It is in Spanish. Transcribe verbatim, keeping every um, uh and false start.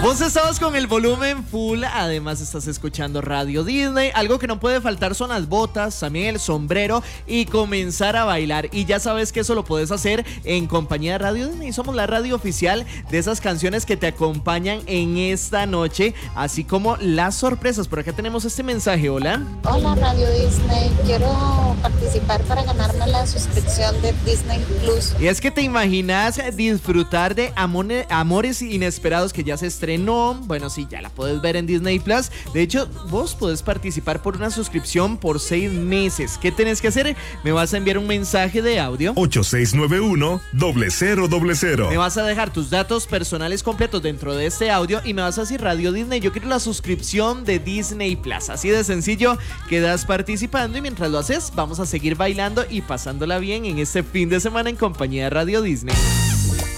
Vos estabas con el volumen full, además estás escuchando Radio Disney. Algo que no puede faltar son las botas, también el sombrero y comenzar a bailar. Y ya sabes que eso lo puedes hacer en compañía de Radio Disney. Somos la radio oficial de esas canciones que te acompañan en esta noche, así como las sorpresas. Por acá tenemos este mensaje, hola. Hola Radio Disney, quiero participar para ganarme la suscripción de Disney Plus. Y es que te imaginas disfrutar de Amone- Amores Inesperados, que ya se estrenó. Bueno, sí, ya la puedes ver en Disney Plus. De hecho, vos podés participar por una suscripción por seis meses. ¿Qué tenés que hacer? Me vas a enviar un mensaje de audio. ocho seis nueve uno, cero cero cero. Me vas a dejar tus datos personales completos dentro de este audio y me vas a decir: Radio Disney, yo quiero la suscripción de Disney Plus. Así de sencillo, quedas participando y mientras lo haces, vamos a seguir bailando y pasándola bien en este fin de semana en compañía de Radio Disney.